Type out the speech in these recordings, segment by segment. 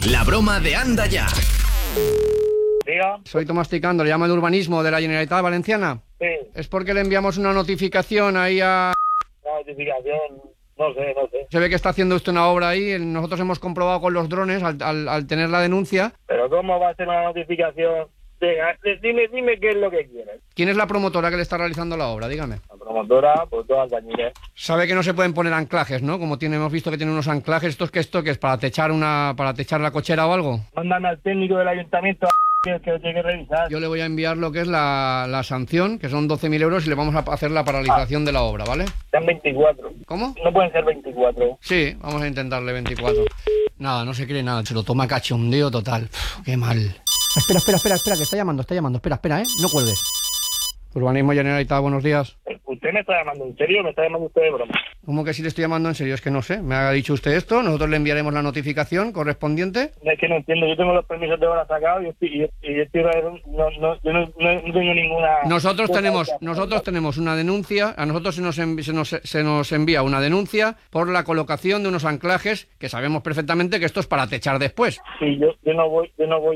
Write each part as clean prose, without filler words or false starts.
La broma de Anda Ya. Diga. Soy Tomás Ticando, le llamo de Urbanismo de la Generalitat Valenciana. Sí, Es porque le enviamos una notificación ahí a... la notificación, no sé. Se ve que está haciendo usted una obra ahí, nosotros hemos comprobado con los drones al tener la denuncia. Pero ¿cómo va a ser una notificación? Venga, dime qué es lo que quieres. ¿Quién es la promotora que le está realizando la obra? Dígame. La promotora, pues dos albañiles. Sabe que no se pueden poner anclajes, ¿no? Como hemos visto que tiene unos anclajes, ¿esto que es? ¿Para techar la cochera o algo? Mándame al técnico del ayuntamiento que lo tiene que revisar. Yo le voy a enviar lo que es la sanción, que son 12.000 euros, y le vamos a hacer la paralización de la obra, ¿vale? Sean 24. ¿Cómo? No pueden ser 24. Sí, vamos a intentarle 24. Nada, no se cree nada, se lo toma cachondeo total. Uf, qué mal. Espera, que está llamando. Espera, no cuelgues. Urbanismo Generalitat, buenos días. ¿Usted me está llamando en serio o me está llamando usted de broma? ¿Cómo que si le estoy llamando en serio? Es que no sé. Me ha dicho usted esto, nosotros le enviaremos la notificación correspondiente. Es que no entiendo, yo tengo los permisos de obra sacados y yo no tengo ninguna... Nosotros tenemos una denuncia, a nosotros se nos envía una denuncia por la colocación de unos anclajes que sabemos perfectamente que esto es para techar después. Sí, yo no voy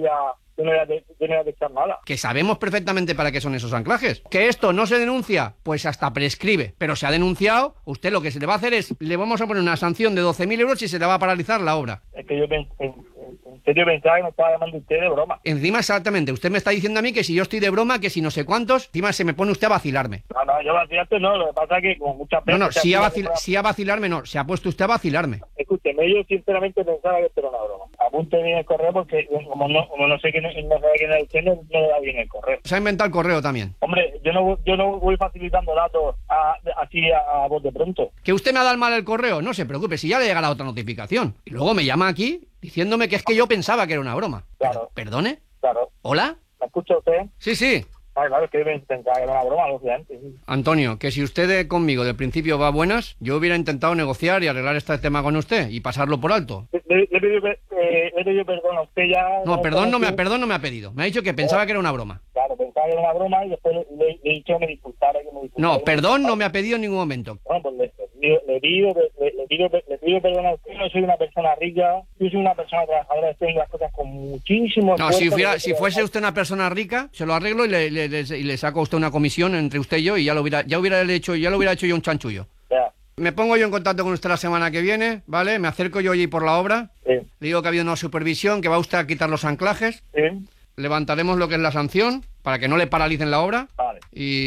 a techar nada. Que sabemos perfectamente para qué son esos anclajes. Que esto no se denuncia, pues hasta prescribe. Pero se ha denunciado, usted lo que se le va a hacer es, le vamos a poner una sanción de 12.000 euros y se le va a paralizar la obra. Es que yo en serio pensaba que me estaba llamando usted de broma. Encima exactamente, usted me está diciendo a mí que si yo estoy de broma, que si no sé cuántos, encima se me pone usted a vacilarme. No, yo vacilarte no, lo que pasa es que como muchas veces... No, si a vacilarme no, se ha puesto usted a vacilarme. Escúcheme, yo sinceramente pensaba que esto era una broma. Apunte bien el correo porque como no sé quién es usted, no le da bien el correo. Se ha inventado el correo también. Hombre, yo no voy facilitando datos así a voz de pronto. ¿Que usted me ha dado mal el correo? No se preocupe, si ya le llegará otra notificación. Y luego me llama aquí diciéndome que es que yo pensaba que era una broma. Claro. ¿Perdone? Claro. ¿Hola? ¿Me escucha usted? Sí. Claro, es que yo pensaba que era una broma, lógicamente. Sí. Antonio, que si usted conmigo del principio va a buenas, yo hubiera intentado negociar y arreglar este tema con usted y pasarlo por alto. Le he pedido perdón a usted ya... No, perdón no me ha pedido. Me ha dicho que pensaba que era una broma. Claro, pensaba que era una broma y después le he dicho que me disculpara. No, perdón no me ha pedido en ningún momento. Bueno, pues le pido perdón a usted. No soy una persona rica, yo soy una persona trabajadora, estoy en las cosas con muchísimo... No, si fuese usted una persona rica, se lo arreglo y le saco a usted una comisión entre usted y yo y ya lo hubiera hecho yo un chanchullo. Ya. Me pongo yo en contacto con usted la semana que viene, ¿vale? Me acerco yo allí por la obra. Sí. Le digo que ha habido una supervisión, que va usted a quitar los anclajes. Sí. Levantaremos lo que es la sanción para que no le paralicen la obra. Vale.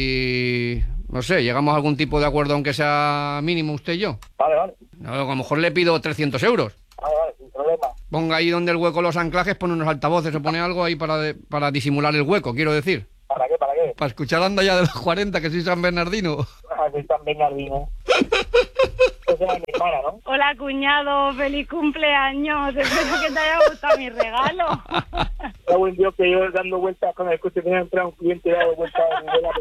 Y no sé, llegamos a algún tipo de acuerdo aunque sea mínimo usted y yo. Vale. A lo mejor le pido 300 euros. Vale, sin problema. Ponga ahí donde el hueco los anclajes, pone unos altavoces o pone algo ahí para disimular el hueco, quiero decir. ¿Para qué? Para escuchar Anda Ya de los 40, que soy San Bernardino. Soy San Bernardino. Esa es mi hermana, ¿no? Hola, cuñado, feliz cumpleaños. Espero que te haya gustado mi regalo. Qué buen Dios que yo dando vueltas con el coche, tenía entrado un cliente y dado vueltas a mi vela,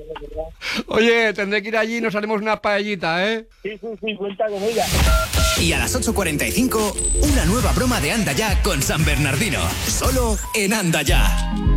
Oye, tendré que ir allí y nos haremos una paellita, ¿eh? Sí, cuenta con ella. Y a las 8:45, una nueva broma de Anda Ya con San Bernardino. Solo en Anda Ya.